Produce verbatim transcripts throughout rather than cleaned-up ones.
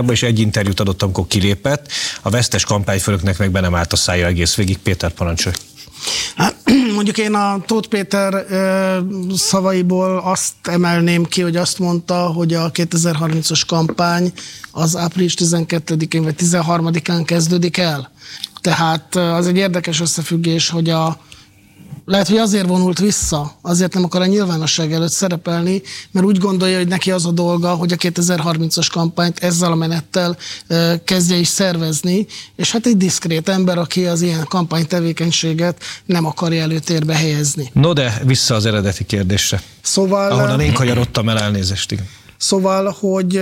kampányába, és egy interjút adott, amikor kilépett. A vesztes kampányfőnöknek meg be nem állt a szája egész végig. Péter, parancsolj! Hát, mondjuk én a Tóth Péter szavaiból azt emelném ki, hogy azt mondta, hogy a kétezer-harmincas kampány az április tizenkettedikén vagy tizenharmadikán kezdődik el. Tehát az egy érdekes összefüggés, hogy a lehet, hogy azért vonult vissza, azért nem akar a nyilvánosság előtt szerepelni, mert úgy gondolja, hogy neki az a dolga, hogy a kétezer-harmincas kampányt ezzel a menettel kezdje is szervezni, és hát egy diszkrét ember, aki az ilyen kampánytevékenységet nem akarja előtérbe helyezni. No de vissza az eredeti kérdésre. Szóval... Ahonnan én kanyarodtam el, elnézést, igen. Szóval, hogy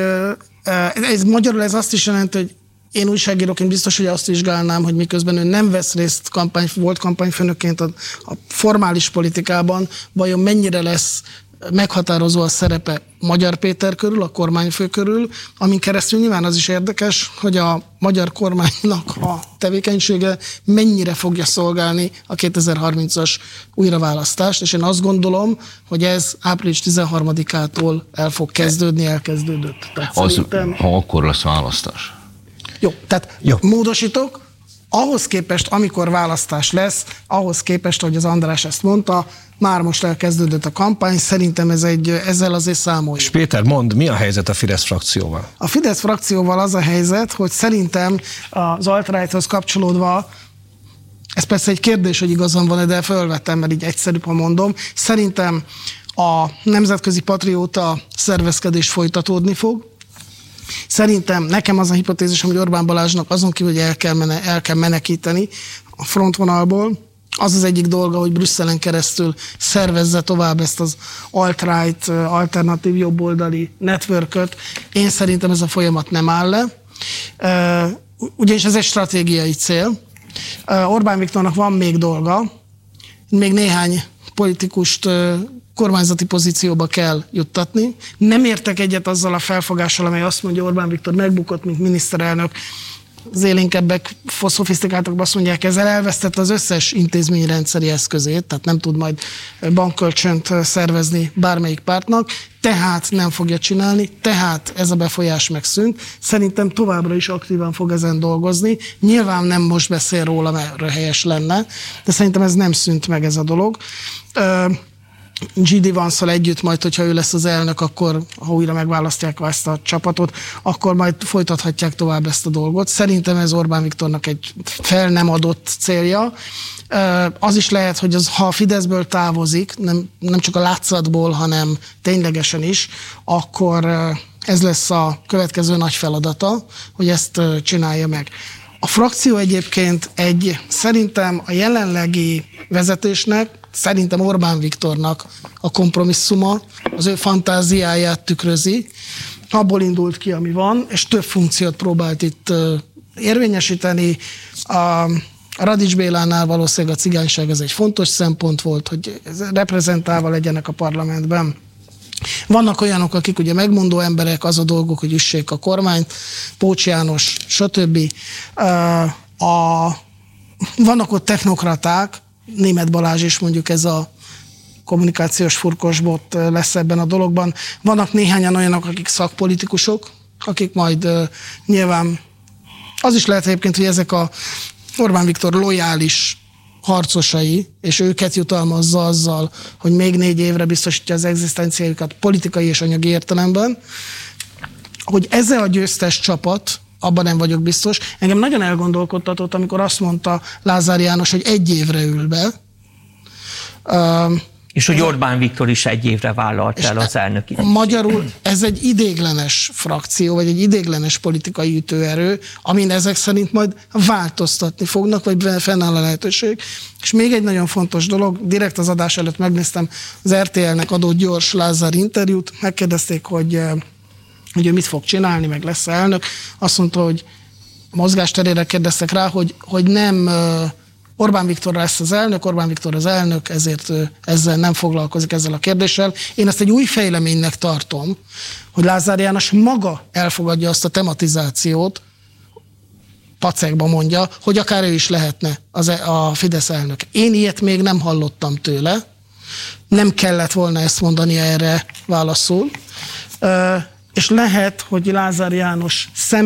ez magyarul ez azt is jelenti, hogy én újságíróként biztos, hogy azt vizsgálnám, hogy miközben ő nem vesz részt kampány, volt kampányfőnökként a, a formális politikában, vajon mennyire lesz meghatározó a szerepe Magyar Péter körül, a kormányfő körül, amin keresztül nyilván az is érdekes, hogy a magyar kormánynak a tevékenysége mennyire fogja szolgálni a kétezer-harmincas újraválasztást, és én azt gondolom, hogy ez április tizenharmadikától el fog kezdődni, elkezdődött. Tehát az, szerintem... ha akkor lesz választás. Jó, tehát Jó. módosítok, ahhoz képest, amikor választás lesz, ahhoz képest, hogy az András ezt mondta, már most elkezdődött a kampány, szerintem ez egy, ezzel azért számoljuk. És Péter, mondd, mi a helyzet a Fidesz frakcióval? A Fidesz frakcióval az a helyzet, hogy szerintem az alt-righthoz kapcsolódva, ez persze egy kérdés, hogy igazam van-e, de fölvettem, mert így egyszerűbb, ha mondom, szerintem a nemzetközi patrióta szervezkedés folytatódni fog. Szerintem nekem az a hipotézisem, hogy Orbán Balázsnak azon kívül, hogy el kell, mene, el kell menekíteni a frontvonalból, az az egyik dolga, hogy Brüsszelen keresztül szervezze tovább ezt az alt-right, alternatív jobboldali networköt. Én szerintem ez a folyamat nem áll le. Ugyanis ez egy stratégiai cél. Orbán Viktornak van még dolga, még néhány politikust kormányzati pozícióba kell juttatni. Nem értek egyet azzal a felfogással, amely azt mondja, Orbán Viktor megbukott, mint miniszterelnök. Az élénkebbek, szofisztikáltak azt mondják, ezzel elvesztette az összes intézményrendszeri eszközét, tehát nem tud majd bankkölcsönt szervezni bármelyik pártnak, tehát nem fogja csinálni, tehát ez a befolyás megszűnt. Szerintem továbbra is aktívan fog ezen dolgozni. Nyilván nem most beszél róla, mert helyes lenne, de szerintem ez nem szűnt meg ez a dolog. gé dé Vance-szal együtt majd, hogyha ő lesz az elnök, akkor, ha újra megválasztják ezt a csapatot, akkor majd folytathatják tovább ezt a dolgot. Szerintem ez Orbán Viktornak egy fel nem adott célja. Az is lehet, hogy az, ha a Fideszből távozik, nem, nem csak a látszatból, hanem ténylegesen is, akkor ez lesz a következő nagy feladata, hogy ezt csinálja meg. A frakció egyébként egy, szerintem a jelenlegi vezetésnek, szerintem Orbán Viktornak a kompromisszuma, az ő fantáziáját tükrözi, abból indult ki, ami van, és több funkciót próbált itt érvényesíteni. A Radics Bélánál valószínűleg a cigányság ez egy fontos szempont volt, hogy reprezentálva legyenek a parlamentben. Vannak olyanok, akik ugye megmondó emberek, az a dolgok, hogy üssék a kormányt, Pócs János, stb. A, vannak ott technokraták, Németh Balázs is mondjuk ez a kommunikációs furkosbot lesz ebben a dologban. Vannak néhányan olyanok, akik szakpolitikusok, akik majd uh, nyilván az is lehet egyébként, hogy ezek a Orbán Viktor lojális harcosai, és őket jutalmazza azzal, hogy még négy évre biztosítja az egzisztenciájukat politikai és anyagi értelemben, hogy ez a győztes csapat, abban nem vagyok biztos. Engem nagyon elgondolkodtatott, amikor azt mondta Lázár János, hogy egy évre ül be. Uh, és hogy Orbán Viktor is egy évre vállalt el az elnöki. Magyarul ez egy idéglenes frakció, vagy egy idéglenes politikai ütőerő, amin ezek szerint majd változtatni fognak, vagy fennáll a lehetőség. És még egy nagyon fontos dolog, direkt az adás előtt megnéztem az er té el-nek adott gyors Lázár interjút, megkérdezték, hogy hogy ő mit fog csinálni, meg lesz elnök. Azt mondta, hogy a mozgásterére kérdeztek rá, hogy, hogy nem Orbán Viktor lesz az elnök, Orbán Viktor az elnök, ezért ő ezzel nem foglalkozik ezzel a kérdéssel. Én ezt egy új fejleménynek tartom, hogy Lázár János maga elfogadja azt a tematizációt, pacekba mondja, hogy akár ő is lehetne az, a Fidesz elnök. Én ilyet még nem hallottam tőle, nem kellett volna ezt mondani, erre válaszul. És lehet, hogy Lázár János szem